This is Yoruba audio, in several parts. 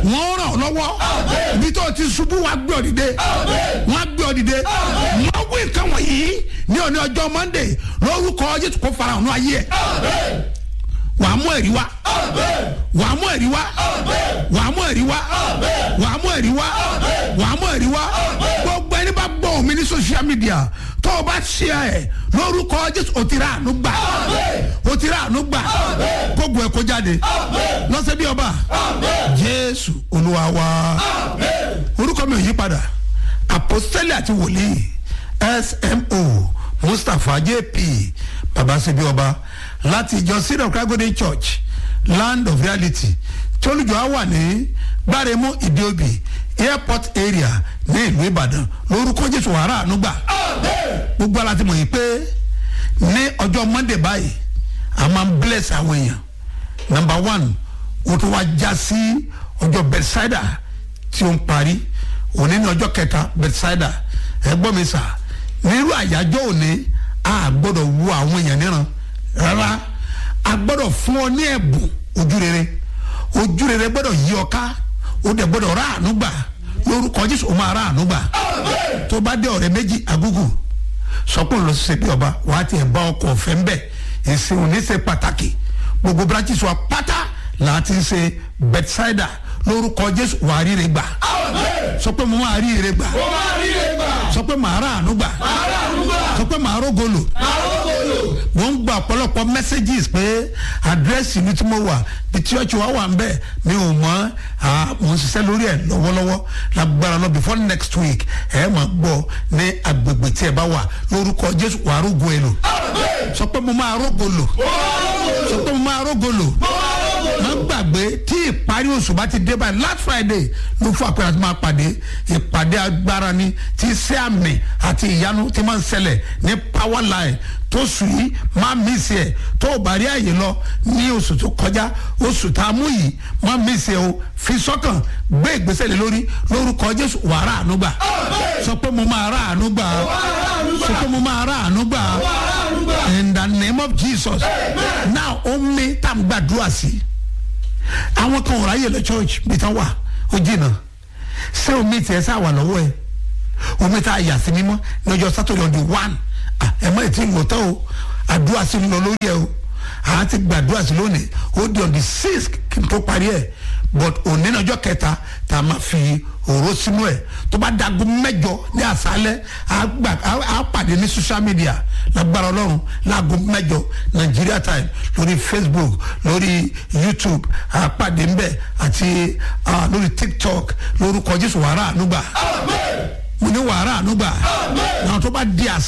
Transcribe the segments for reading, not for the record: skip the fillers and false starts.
wọ́n ràn ọ́ lọ́wọ́ ibi tó ti ṣubú wọ́n á gbé ọ dìde wọ́n á gbé ọ dìde wọ́n wí nǹkan wọ̀nyí ní òní ọjọ́ Monday lórúkọ Jésù kó fara hàn ayé ẹ̀ wàá mú ẹ̀rí wá wàá mú ẹ̀rí wá wàá mú ẹ̀rí wá wàá mú ẹ̀rí wá wàá mú ẹ̀rí wá gbogbo ẹni bá gbọ́ mi ní social media tó o bá ṣe ẹ̀ lórúkọ Jésù o ti rà àánú gbà o ti rà àánú gbà gbogbo ẹ̀ kó jáde lọ́sẹ̀ bí ọba Jésù Olúwa wa orúkọ mi ò yí padà apostoli àti wòlíì SMO Mustapha JP baba ṣe bí ọba láti ìjọ Seed of Christ Golden Church Land of Reality tí olùjọ á wà ní Gbáremú Ìdíòbí airport area ní ìlú Ìbàdàn lórúkọ Jésù wàrà ànúgbà gbogbo aláti mọ̀ yìí pé ní ọjọ́ Monday báyìí a máa ń bless àwọn èèyàn number 1 ó tún wá já sí ọjọ́ Bethsaida tí ó ń parí òní ní ọjọ́ kẹta Bethsaida ẹ gbọ́ mi sà nírú àyájọ́ òní a gbọ́dọ̀ wo àwọn èèyàn níran rárá a gbọ́dọ̀ fún ọ ní ẹ̀bùn ojú rere gbọ́dọ̀ yí ọ ká ó dẹ̀ gbọ́dọ̀ rà àánú gbà lórúkọ Jésù ó máa rà àánú gbà tó bá dé ọ̀rẹ́ méjì agúgù sọkùn lọ sí ṣe ọba wàá tiẹ̀ bá ọkọ̀ ọ̀fẹ́ ń bẹ̀ ìsìn òní ṣe pàtàkì gbogbo branches wa pátá láti ṣe Bethsaida lórúkọ Jésù wàá rí ire gbà sọ pé mo máa rí ire gbà sọ pé màá rà àánú gbà sọ pé màá rógolo mo ń gba ọ̀pọ̀lọpọ̀ messages pé àdírẹ́sì mi tí mo wà bí church wa wà ń bẹ̀ mi ò mọ̀ mo ń ṣiṣẹ́ lórí ẹ̀ lọ́wọ́lọ́wọ́ lágbára lọ before next week ẹ̀ máa gbọ́ ní agbègbè tí ẹ bá wà lórúkọ Jésù wàá rógo èlò sọ pé mo máa rógolo sọ pé mo máa rógolo má gbàgbé tí ìparí oṣù bá ti dé báyìí last Friday ló fún àpẹẹrẹ àti máa pàdé ìpàdé agbára ni tí iṣẹ́ àmì àti ìyanu ti máa ń ṣẹlẹ̀ ní power line tó sùn yìí má mísì ẹ̀ tó o bá rí àyè lọ ní oṣù tó kọjá oṣù tá a mú yìí má mísì ẹ̀ o fi sọ́kàn gbé ìgbésẹ̀ lé lórí lórúkọ Jésù wàá rà àánú gbà sọ pé mo máa rà àánú gbà sọ pé mo máa rà àánú gbà in the name of Jesus now omi tá a gbàdúrà sí àwọn kan ọ̀rọ̀ ayé lọ church bí tán wà ó jìnnà ṣé omi tiẹ̀ sá wà lọ́wọ́ ẹ̀ omi tá a yà sí mímọ́ lọ́jọ́ Saturday on the 1 ẹ̀ mọ́ ètí ìwòtọ́ o àdúrà sí lọ lórí ẹ̀ o àá ti gbàdúrà sí lónìí ó di on the 6th kí n tó parí ẹ̀ but òní ní ọjọ́ kẹta tá a máa fi òró sínú ẹ̀ tó bá dago 8 ní àṣálẹ́ àá pàdé ní social media lágbára Ọlọ́run láago 8 Nigeria time lórí Facebook lórí YouTube àá pàdé ńbẹ̀ àti lórí TikTok lórúkọ Jésù wàrà ànúgbà mo ní wàrà ànúgbà náà tó bá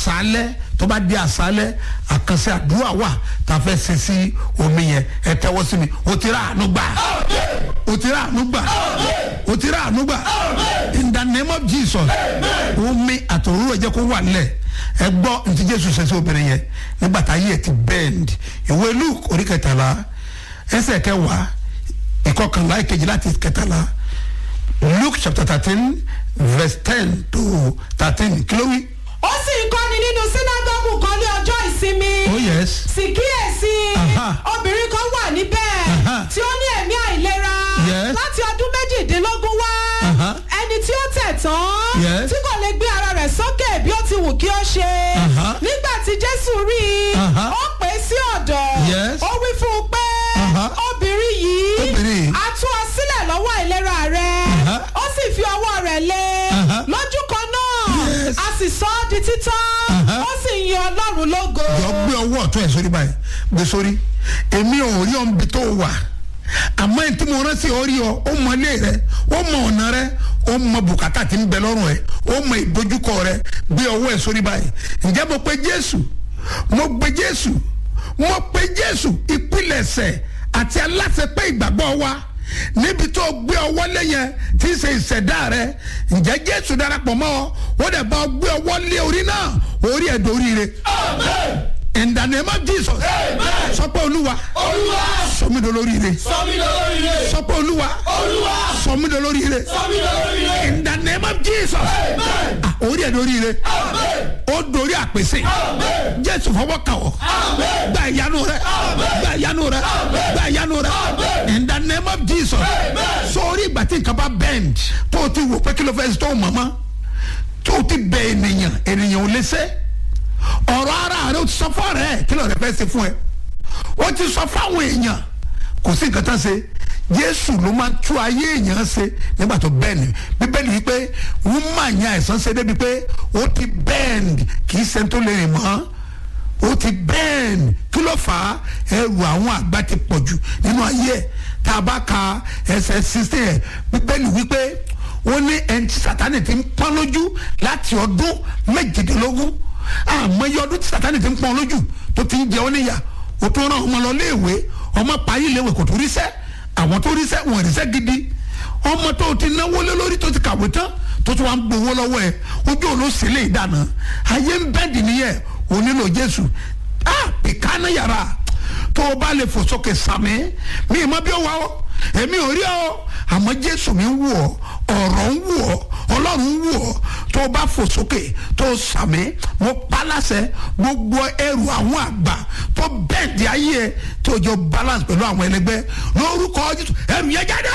di àṣálẹ́ àkànṣe àdúrà wà tá a fẹ́ ṣe sí omi yẹn ẹ tẹ́wọ́ sí mi o ti rà ànúgbà o ti rà ànúgbà o ti rà ànúgbà in the name of Jesus omi àtòrúwẹ̀ jẹ́ kó wà nílẹ̀ ẹ gbọ́ ntí Jésù ṣe sí obìnrin yẹn nígbà tá ayé ẹ ti bend ìwé Luke orí 13 ẹsẹ̀ 10 ìkọkànlá ìkejì láti 13 Luke chapter 13 verse 10 to 13 kí ló wí. ó sì ń kọ́ni nínú sínágọ́gù kan ní ọjọ́ ìsinmi. Oh yes. sì kíyèsí obìnrin kan wà níbẹ̀ tí ó ní ẹ̀mí àìlera láti ọdún 18 wá ẹni tí ó tẹ̀ tán tí kò lè gbé ara rẹ̀ sókè bí ó ti wù kí ó ṣe. nígbà tí Jésù rí i ó pè é sí ọ̀dọ̀ ó wí fún un pé obìnrin yìí a tú ọ sílẹ̀ lọ́wọ́ àìlera rẹ̀ ó sì fi ọwọ́ rẹ̀ lé lójú kan náà a sì sọ ọ́ di títọ́ ó sì yin Ọlọ́run lógo. jọ gbé ọwọ́ ọ̀tún ẹ̀ sórí báyìí gbé sórí èmi ò rí ọ̀nbi tó wà àmọ́ ẹni tí mo rántí orí ọ ó mọ ilé rẹ ó mọ ọ̀nà rẹ ó mọ bùkátà tí ń bẹ lọ́rùn ẹ ó mọ ìdojúkọ rẹ gbé ọwọ́ ẹ̀ sórí báyìí ǹjẹ́ mo pe Jésù mo pe Jésù ìpilẹ̀ṣẹ̀ àti aláṣepẹ́ ìgbàgbọ́ wa níbi tó gbé ọwọ́ lé yẹn tí ń ṣe ìṣẹ̀dá rẹ ǹjẹ́ Jésù darapọ̀ mọ́ ọ ó dẹ̀ bá ọ gbé ọwọ́ lé orí náà orí ẹ̀ dórí rẹ. Amen. In the name of Jesus. Amen. Sọ pé Olúwa sọ mí dolórí rẹ. Sọ pé Olúwa sọ mí dolórí rẹ. In the name of Jesus. Amen. Orí ẹ̀ dórí rẹ. Ó dorí àpèsè. Jésù fọwọ́ kàn ọ́. Gba ìyanu rẹ. Gba ìyanu rẹ. Gba ìyanu rẹ. In the name name of Jesus. Sórí ìgbà tí nǹkan bá bend tó o ti wò pé kí ló fẹ́ tó mọ̀mọ́ tó o ti bẹ ènìyàn ò lè ṣe ọ̀rọ̀ ara rẹ o ti sọ fún ọ̀rẹ́ kí ló rẹ fẹ́ ṣe fún ẹ o ti sọ fáwọn èèyàn kò sí nǹkan tán ṣe Jésù ló máa ń tú ayé èèyàn ṣe nígbà tó bend bíbélì wípé wọ́n máa yan àìsàn ṣe débi pé ó ti bend kì í ṣe tó lè rìn mọ́ ó ti bend kí ló fà á ẹrù àwọn àgbà ti pọ̀ jù nínú ayé ẹ̀ tá a bá ka ẹsẹ̀ 16 ẹ̀ bíbélì wípé ó ní ẹni tí Sátánì ti ń pọ́n lójú láti ọdún 18 àmọ́ iye ọdún tí Sátánì ti ń pọ́n lójú tó ti ń jẹ ọ́ níyà ó tún rán ọmọ lọ léèwé ọmọ parí léèwé kò tó ríṣẹ́ àwọn tó ríṣẹ́ wọn ríṣẹ́ gidi ọmọ tó ti náwó lé lórí tó ti kàwé tán tó tún wá ń gbowó lọ́wọ́ ẹ̀ ojú olóṣèlè ìdáná ayé ń bẹ́ẹ̀dì nìyẹn ò nílò Jésù pìkánná yàrá tó o bá lè fò sókè sàmì mi ì mọ bí ó wà ó èmi ò rí ọ àmọ́ Jésù mi ń wù ọ́ ọ̀rọ̀ ń wù ọ́ Ọlọ́run ń wù ọ́ tó o bá fò sókè tó o sàmì mo pa láṣẹ gbogbo ẹrù àwọn àgbà tó bẹ́ẹ̀dì ayé ẹ tó o jọ balance pẹ̀lú àwọn ẹlẹgbẹ́ lórúkọ Jésù ẹrù yẹn jáde.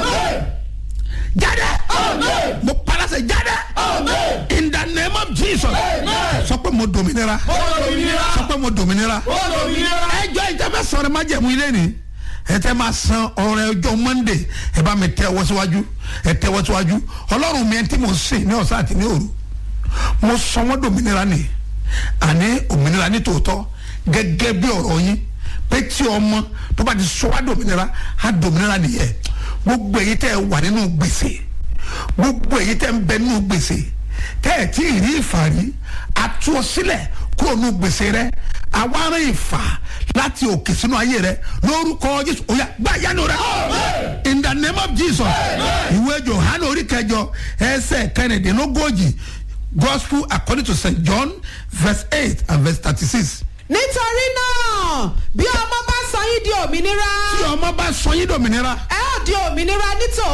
Jáde. Mo palasẹ jáde. In the name of Jesus. Sọ pé mo dominira. Sọ pé mo dominira. Ẹjọ́ ìjọba sọ̀rọ̀ má jẹ̀mú ilé ni. Ẹ tẹ́ máa san ọrẹ ọjọ́ Monday. Ẹ bá mi tẹ́ ọwọ́ síwájú. Ẹ tẹ́ ọwọ́ síwájú. Ọlọ́run mi ẹ tí mo sìn ní ọ̀sán àti ní òru. Mo sọ wọ́n dominira ni. Àní òmìnira ní tòótọ́. Gẹ́gẹ́ bí ọ̀rọ̀ yín. Pé tí ọmọ tó bá ti sọ wá dominira, á dominira nìyẹn. Gbogbo èyí tẹ́ ẹ wà nínú gbèsè gbogbo èyí tẹ́ ń bẹ nínú gbèsè tẹ́ ẹ tí ì rí ìfàrí àtú ọ sílẹ̀ kúrò nínú gbèsè rẹ àwa rán ìfà láti òkè sínú ayé rẹ lórúkọ Jésù ó yá gbá yánu rẹ in the name of Jesus. Ìwé Jòhánù orí kẹjọ ẹsẹ̀ kẹrìndínlógójì Gospel according to St. John verse 8 and verse 36. Nítorí náà bí ọmọ bá sọ yín di òmìnira. Tí ọmọ bá sọ yín di òmìnira. Ẹ ó di òmìnira nítòótọ́.